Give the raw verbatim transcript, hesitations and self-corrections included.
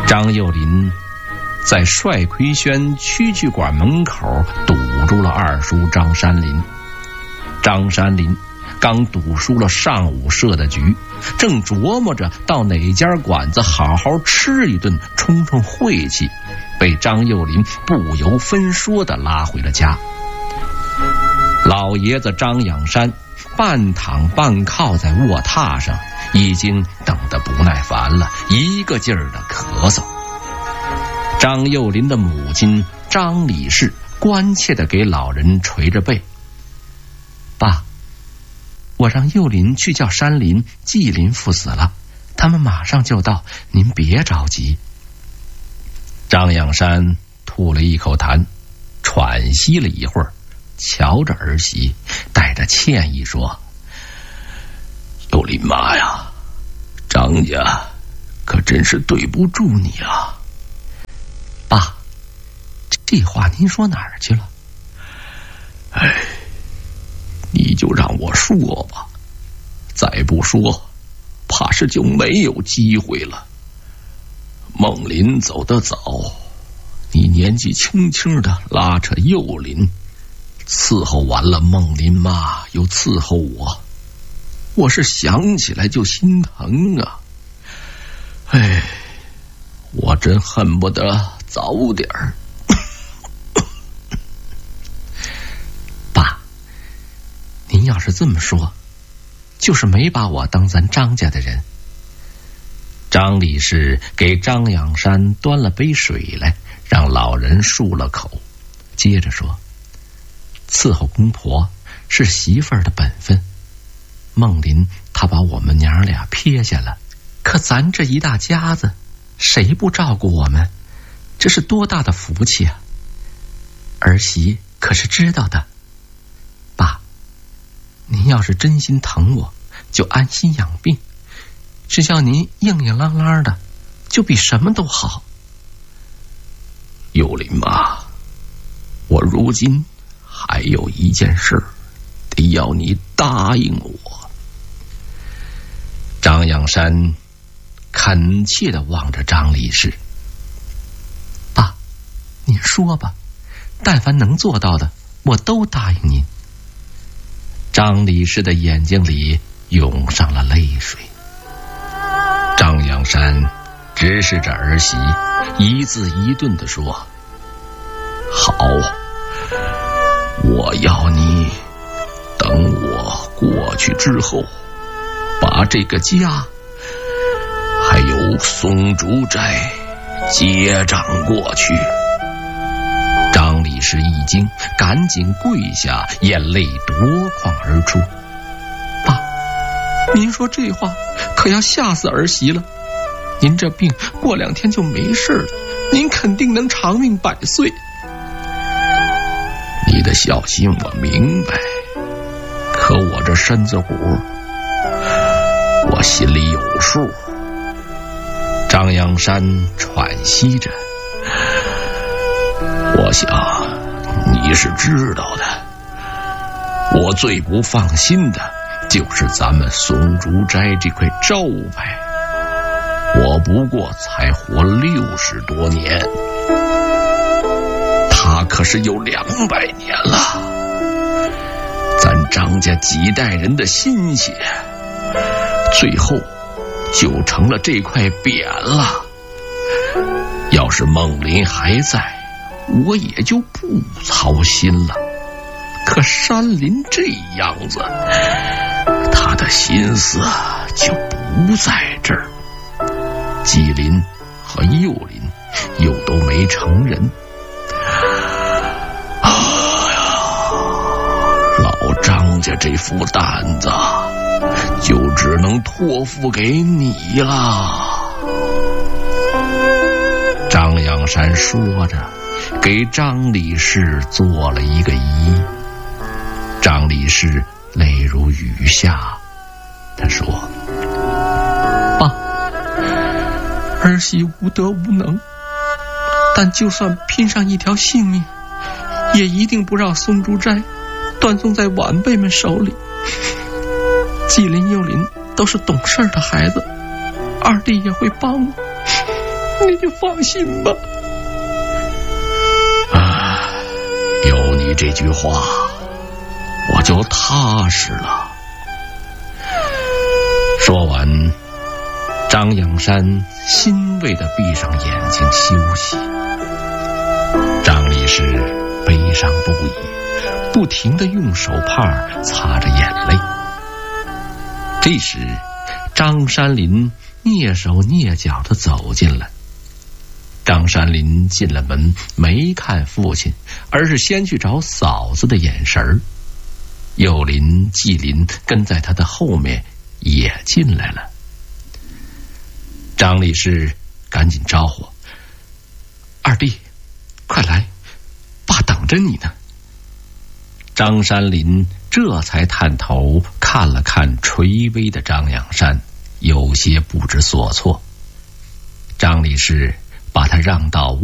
张幼林在帅奎轩曲剧馆门口堵住了二叔张山林。张山林刚赌输了上午设的局，正琢磨着到哪家馆子好好吃一顿冲冲晦气，被张幼林不由分说地拉回了家。老爷子张养山半躺半靠在卧榻上，已经等得不耐烦了，一个劲儿的咳嗽。张幼林的母亲张李氏关切地给老人捶着背：爸，我让幼林去叫山林、季林父死了，他们马上就到，您别着急。张养山吐了一口痰，喘息了一会儿，瞧着儿媳，带着歉意说：幼林妈呀，张家可真是对不住你啊。爸，这话您说哪儿去了？哎，你就让我说吧，再不说怕是就没有机会了。孟林走得早，你年纪轻轻的拉扯幼林，伺候完了孟林妈又伺候我，我是想起来就心疼啊。哎，我真恨不得早点儿。爸，您要是这么说，就是没把我当咱张家的人。张李氏给张养山端了杯水来，让老人漱了口，接着说：伺候公婆是媳妇儿的本分，孟林他把我们娘俩撇下了，可咱这一大家子谁不照顾我们，这是多大的福气啊！儿媳可是知道的。爸，您要是真心疼我，就安心养病，只要您硬硬朗朗的，就比什么都好。幼林妈，我如今还有一件事得要你答应我。张养山恳切地望着张李氏：爸，您说吧，但凡能做到的，我都答应您。张李氏的眼睛里涌上了泪水。张养山直视着儿媳，一字一顿地说：好，我要你等我过去之后，把这个家还有松竹斋接掌过去。张李氏一惊，赶紧跪下，眼泪夺眶而出。爸，您说这话可要吓死儿媳了。您这病过两天就没事了，您肯定能长命百岁。你的孝心我明白，可我这身子骨我心里有数。张养山喘息着，我想你是知道的，我最不放心的就是咱们松竹斋这块招牌。我不过才活六十多年，他可是有两百年了。咱张家几代人的心血，最后就成了这块匾了。要是孟林还在，我也就不操心了。可山林这样子，他的心思就不在这儿。季林和幼林又都没成人。哎呀，老张家这副担子就只能托付给你了。张养山说着，给张李氏做了一个揖。张李氏泪如雨下，他说：爸，儿媳无德无能，但就算拼上一条性命，也一定不让松竹斋断送在晚辈们手里。季林、幼林都是懂事的孩子，二弟也会帮我。 你就放心吧。啊，有你这句话，我就踏实了。说完，张养山欣慰地闭上眼睛休息。张理事悲伤不已，不停地用手帕擦着眼泪。这时，张山林蹑手蹑脚地走进来。张山林进了门，没看父亲，而是先去找嫂子的眼神儿。幼林、季林跟在他的后面也进来了。张理事赶紧招呼：“二弟，快来，爸等着你呢。”张山林这才探头看了看垂危的张养山，有些不知所措。张理事把他让到